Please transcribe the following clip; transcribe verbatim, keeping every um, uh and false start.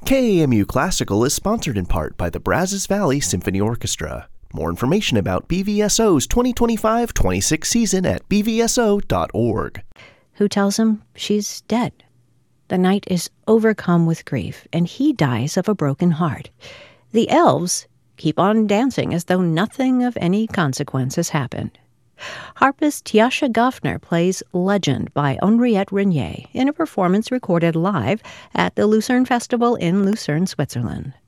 K A M U Classical is sponsored in part by the Brazos Valley Symphony Orchestra. More information about B V S O's twenty twenty-five twenty-six season at b v s o dot org. Who tells him she's dead. The knight is overcome with grief, and he dies of a broken heart. The elves keep on dancing as though nothing of any consequence has happened. Harpist Tiasha Goffner plays Legend by Henriette Renier in a performance recorded live at the Lucerne Festival in Lucerne, Switzerland.